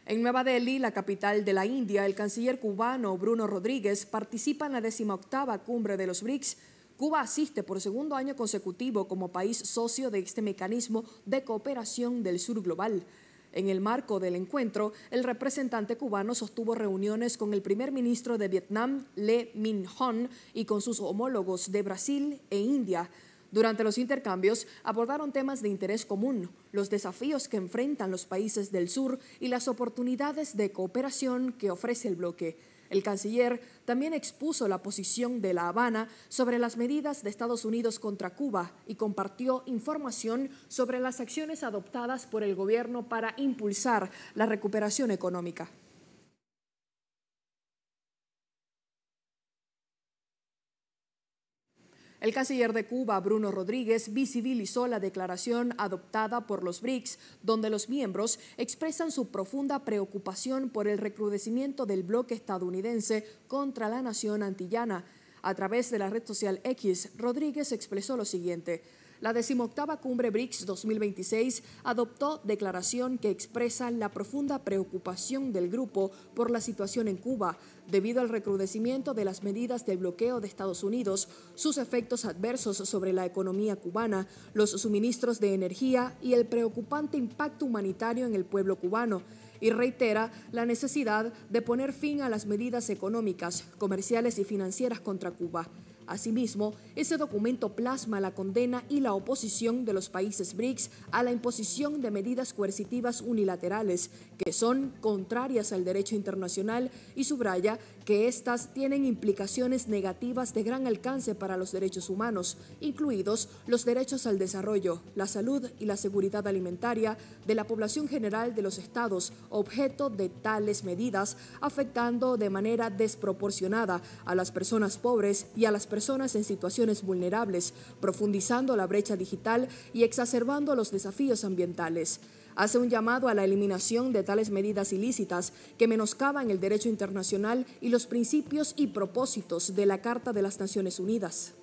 En Nueva Delhi, la capital de la India, el canciller cubano Bruno Rodríguez participa en la 18ª cumbre de los BRICS. Cuba asiste por segundo año consecutivo como país socio de este mecanismo de cooperación del sur global. En el marco del encuentro, el representante cubano sostuvo reuniones con el primer ministro de Vietnam, Lee Minh-hon, y con sus homólogos de Brasil e India. Durante los intercambios abordaron temas de interés común, los desafíos que enfrentan los países del sur y las oportunidades de cooperación que ofrece el bloque. El canciller también expuso la posición de La Habana sobre las medidas de Estados Unidos contra Cuba y compartió información sobre las acciones adoptadas por el gobierno para impulsar la recuperación económica. El canciller de Cuba, Bruno Rodríguez, visibilizó la declaración adoptada por los BRICS, donde los miembros expresan su profunda preocupación por el recrudecimiento del bloque estadounidense contra la nación antillana. A través de la red social X, Rodríguez expresó lo siguiente: la 18ª Cumbre BRICS 2026 adoptó declaración que expresa la profunda preocupación del grupo por la situación en Cuba, debido al recrudecimiento de las medidas del bloqueo de Estados Unidos, sus efectos adversos sobre la economía cubana, los suministros de energía y el preocupante impacto humanitario en el pueblo cubano, y reitera la necesidad de poner fin a las medidas económicas, comerciales y financieras contra Cuba. Asimismo, ese documento plasma la condena y la oposición de los países BRICS a la imposición de medidas coercitivas unilaterales que son contrarias al derecho internacional y subraya que éstas tienen implicaciones negativas de gran alcance para los derechos humanos, incluidos los derechos al desarrollo, la salud y la seguridad alimentaria de la población general de los estados objeto de tales medidas, afectando de manera desproporcionada a las personas pobres y a las personas en situaciones vulnerables, profundizando la brecha digital y exacerbando los desafíos ambientales. Hace un llamado a la eliminación de tales medidas ilícitas que menoscaban el derecho internacional y los principios y propósitos de la Carta de las Naciones Unidas.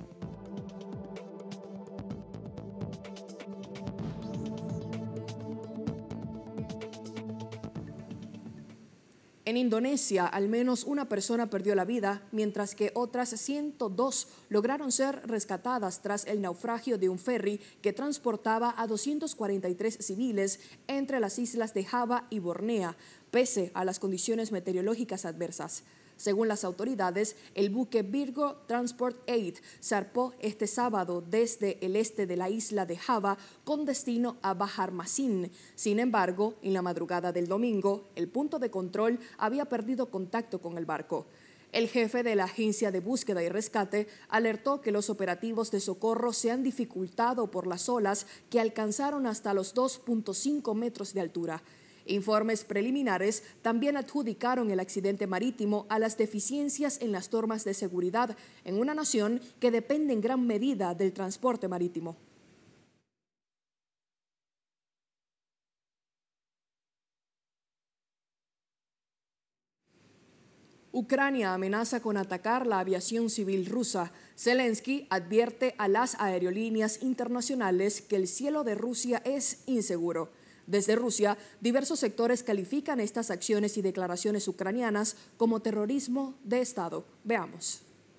En Indonesia, al menos una persona perdió la vida, mientras que otras 102 lograron ser rescatadas tras el naufragio de un ferry que transportaba a 243 civiles entre las islas de Java y Borneo, pese a las condiciones meteorológicas adversas. Según las autoridades, el buque Virgo Transport Aid zarpó este sábado desde el este de la isla de Java con destino a Bahar Masin. Sin embargo, en la madrugada del domingo, el punto de control había perdido contacto con el barco. El jefe de la Agencia de Búsqueda y Rescate alertó que los operativos de socorro se han dificultado por las olas que alcanzaron hasta los 2.5 metros de altura. Informes preliminares también adjudicaron el accidente marítimo a las deficiencias en las normas de seguridad en una nación que depende en gran medida del transporte marítimo. Ucrania amenaza con atacar la aviación civil rusa. Zelensky advierte a las aerolíneas internacionales que el cielo de Rusia es inseguro. Desde Rusia, diversos sectores califican estas acciones y declaraciones ucranianas como terrorismo de Estado. Veamos.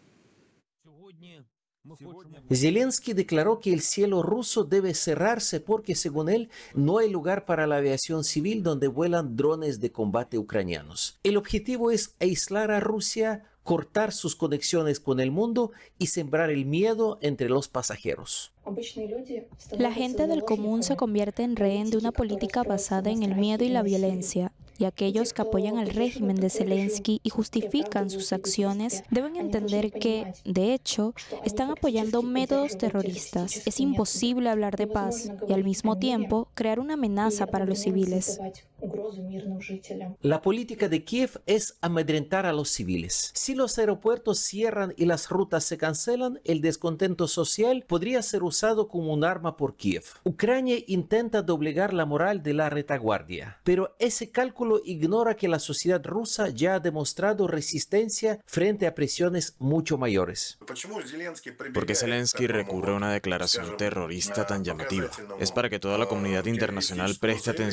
Zelensky declaró que el cielo ruso debe cerrarse porque, según él, no hay lugar para la aviación civil donde vuelan drones de combate ucranianos. El objetivo es aislar a Rusia, cortar sus conexiones con el mundo y sembrar el miedo entre los pasajeros. La gente del común se convierte en rehén de una política basada en el miedo y la violencia. Y aquellos que apoyan al régimen de Zelensky y justifican sus acciones deben entender que, de hecho, están apoyando métodos terroristas. Es imposible hablar de paz y, al mismo tiempo, crear una amenaza para los civiles. La política de Kiev es amedrentar a los civiles. Si los aeropuertos cierran y las rutas se cancelan, el descontento social podría ser usado como un arma por Kiev. Ucrania intenta doblegar la moral de la retaguardia, pero ese cálculo ignora que la sociedad rusa ya ha demostrado resistencia frente a presiones mucho mayores. ¿Por qué Zelensky recurre a una declaración terrorista tan llamativa? Es para que toda la comunidad internacional preste atención